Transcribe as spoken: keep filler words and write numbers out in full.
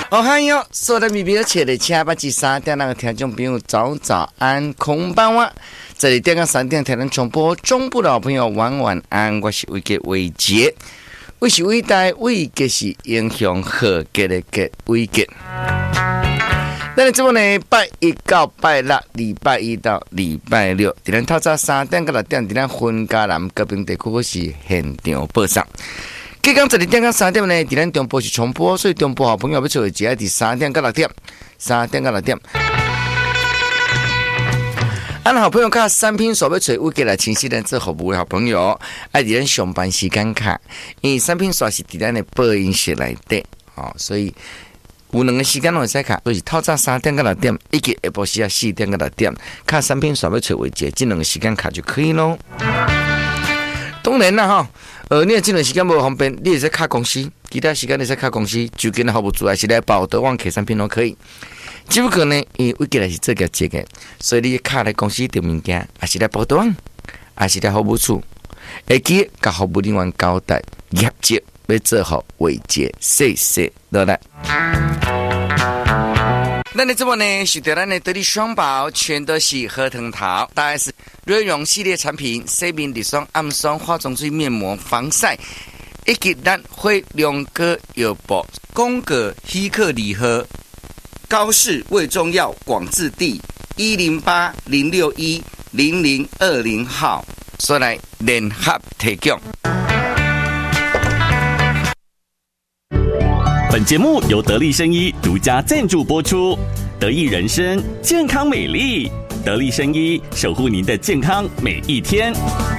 哦嗨哟，所有的米比的车的车八至三点，那个听众朋友早早安，空班哇！这里电个三点台能重播，中部的好朋友晚晚安，我是伟杰伟杰，我是伟大伟杰是英雄和杰的杰伟杰。那你这么呢？拜一到拜六，礼拜一到礼拜六，伫咱透早三点到六点，伫咱分家南高平地区是现场播送。今天这里点到三点呢，伫咱中部是重播，所以中部好朋友要做的只要伫三点到六点，三点到六点。俺好朋友看三拼所要找乌给来清晰人做服务的好朋友，爱伫咱上班时间卡，因为三拼所是伫咱的播音室内底，哦，所以有两个时间拢会使卡，所以透早三点到六点，以及下晡时啊四点到六点，看三拼所要找位置，这两个时间卡就可以咯。当然啦，哈。呃，你这段时间无方便，你也在卡公司，其他时间你在卡公司，就跟服务组还是来报德旺 K 三品都可以。只不过呢，因为我给的是这个这个，所以你卡来公司订物件，还是来报德旺，还是来服务处，会记甲服务人员交代业绩要做好维节，谢谢，落来。那你这么呢？是对咱的得力双宝，全都是核桃桃，大概是瑞容系列产品，洗面乳霜、暗霜、化妆水、面膜、防晒，以及咱会两个药包，宫格希克礼盒，高市卫中药广治地一零八零六一零零二零号，所来联合提供。 本节目由得力生医独家赞助播出，得益人生健康美丽，得力生医守护您的健康每一天。